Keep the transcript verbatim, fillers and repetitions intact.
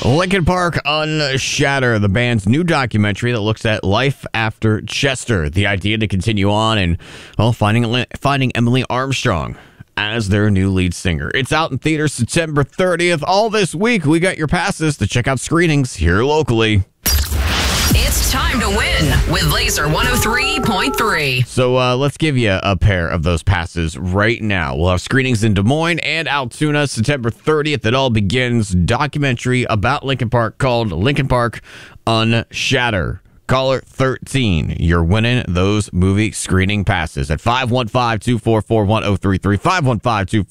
Linkin Park Unshatter, the band's new documentary that looks at life after Chester. The idea to continue on and, well, finding finding Emily Armstrong as their new lead singer. It's out in theaters September thirtieth. All this week, we got your passes to check out screenings here locally. It's time to win with Laser one oh three point three. So uh, let's give you a pair of those passes right now. We'll have screenings in Des Moines and Altoona September thirtieth. It all begins. Documentary about Linkin Park called Linkin Park Unshatter. Caller thirteen. You're winning those movie screening passes at five one five, two four four, one oh three three. five one five, two four four